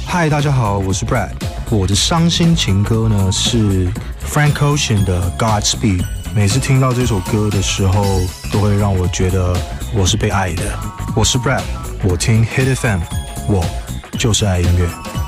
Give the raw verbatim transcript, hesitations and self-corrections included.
嗨，大家好，我是 Brad。我的伤心情歌呢是 Frank Ocean 的 Godspeed。每次听到这首歌的时候，都会让我觉得我是被爱的。我是 Brad， 我听 Hit F M， 我就是爱音乐。